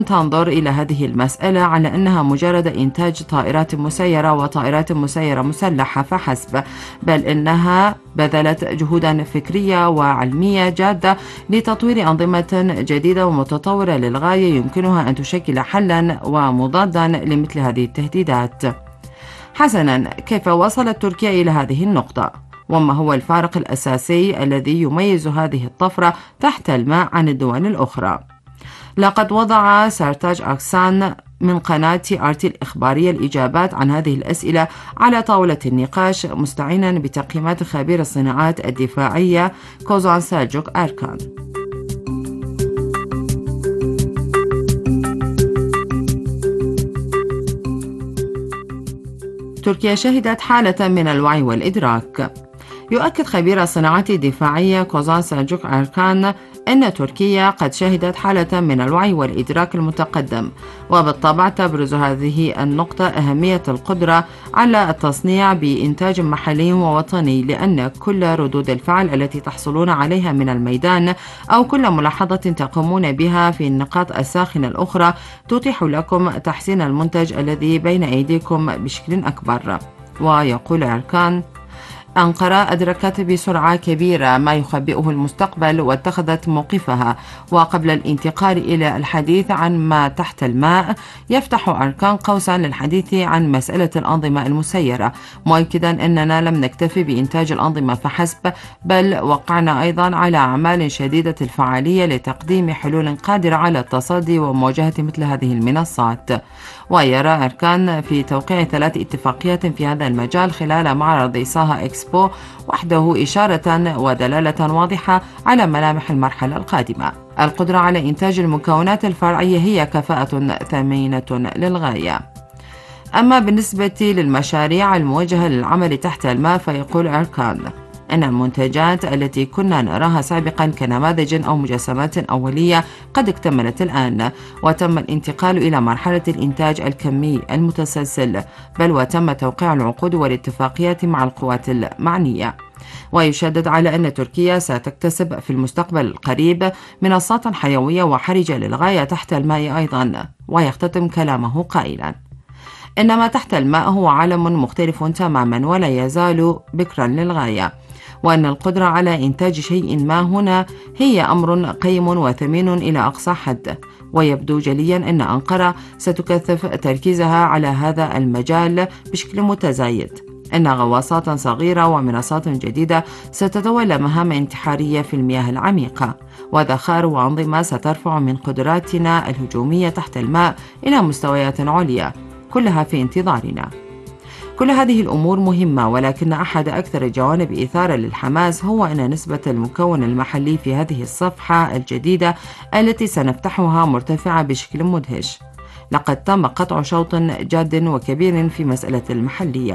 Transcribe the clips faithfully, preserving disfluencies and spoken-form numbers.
تنظر إلى هذه المسألة على أنها مجرد إنتاج طائرات مسيرة وطائرات مسيرة مسلحة فحسب، بل إنها بذلت جهودا فكرية وعلمية جادة لتطوير أنظمة جديدة ومتطورة للغاية يمكنها أن تشكل حلا ومضادا لمثل هذه التهديدات. حسنا، كيف وصلت تركيا إلى هذه النقطة؟ وما هو الفارق الأساسي الذي يميز هذه الطفرة تحت الماء عن الدول الأخرى؟ لقد وضع سارتاج أكسان من قناة آرتي الإخبارية الإجابات عن هذه الأسئلة على طاولة النقاش مستعينا بتقييمات خبير الصناعات الدفاعية كوزان سيلجوك أركان. تركيا شهدت حالة من الوعي والإدراك. يؤكد خبير الصناعات الدفاعية كوزان سيلجوك أركان أن تركيا قد شهدت حالة من الوعي والإدراك المتقدم، وبالطبع تبرز هذه النقطة أهمية القدرة على التصنيع بإنتاج محلي ووطني، لأن كل ردود الفعل التي تحصلون عليها من الميدان أو كل ملاحظة تقومون بها في النقاط الساخنة الأخرى تتيح لكم تحسين المنتج الذي بين أيديكم بشكل أكبر. ويقول أركان: أنقرة أدركت بسرعة كبيرة ما يخبئه المستقبل واتخذت موقفها، وقبل الانتقال إلى الحديث عن ما تحت الماء يفتح أركان قوسا للحديث عن مسألة الأنظمة المسيرة، مؤكدا أننا لم نكتفي بإنتاج الأنظمة فحسب، بل وقعنا أيضا على أعمال شديدة الفعالية لتقديم حلول قادرة على التصدي ومواجهة مثل هذه المنصات. ويرى أركان في توقيع ثلاث اتفاقيات في هذا المجال خلال معرض ساها إكسبو وحده إشارة ودلالة واضحة على ملامح المرحلة القادمة. القدرة على إنتاج المكونات الفرعية هي كفاءة ثمينة للغاية. أما بالنسبة للمشاريع الموجهة للعمل تحت الماء، فيقول أركان أن المنتجات التي كنا نراها سابقا كنماذج أو مجسمات أولية قد اكتملت الآن، وتم الانتقال إلى مرحلة الإنتاج الكمي المتسلسل، بل وتم توقيع العقود والاتفاقيات مع القوات المعنية. ويشدد على أن تركيا ستكتسب في المستقبل القريب منصات حيوية وحرجة للغاية تحت الماء أيضا. ويختتم كلامه قائلا: إن ما تحت الماء هو عالم مختلف تماما ولا يزال بكرا للغاية، وأن القدرة على إنتاج شيء ما هنا هي أمر قيم وثمين إلى أقصى حد. ويبدو جليا أن أنقرة ستكثف تركيزها على هذا المجال بشكل متزايد. إن غواصات صغيرة ومنصات جديدة ستتولى مهام انتحارية في المياه العميقة، وذخائر وأنظمة سترفع من قدراتنا الهجومية تحت الماء إلى مستويات عليا، كلها في انتظارنا. كل هذه الأمور مهمة، ولكن أحد أكثر الجوانب إثارة للحماس هو أن نسبة المكون المحلي في هذه الصفحة الجديدة التي سنفتحها مرتفعة بشكل مدهش. لقد تم قطع شوط جاد وكبير في مسألة المحلية.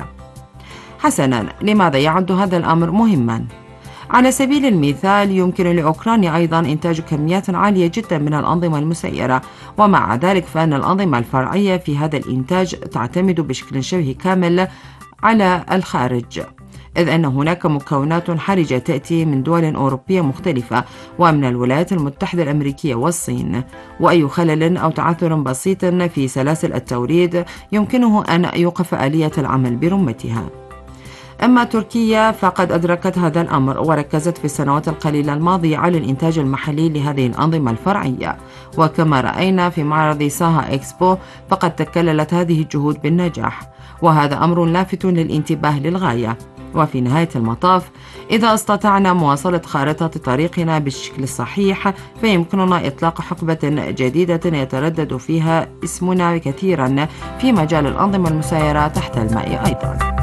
حسنا، لماذا يعد هذا الأمر مهما؟ على سبيل المثال، يمكن لأوكرانيا أيضا إنتاج كميات عالية جدا من الأنظمة المسيرة، ومع ذلك فإن الأنظمة الفرعية في هذا الإنتاج تعتمد بشكل شبه كامل على الخارج، إذ أن هناك مكونات حرجة تأتي من دول أوروبية مختلفة ومن الولايات المتحدة الأمريكية والصين، وأي خلل أو تعثر بسيط في سلاسل التوريد يمكنه أن يوقف آلية العمل برمتها. أما تركيا فقد أدركت هذا الأمر وركزت في السنوات القليلة الماضية على الإنتاج المحلي لهذه الأنظمة الفرعية، وكما رأينا في معرض ساها إكسبو فقد تكللت هذه الجهود بالنجاح، وهذا أمر لافت للانتباه للغاية. وفي نهاية المطاف، إذا استطعنا مواصلة خارطة طريقنا بالشكل الصحيح فيمكننا إطلاق حقبة جديدة يتردد فيها اسمنا كثيرا في مجال الأنظمة المسيرة تحت الماء أيضا.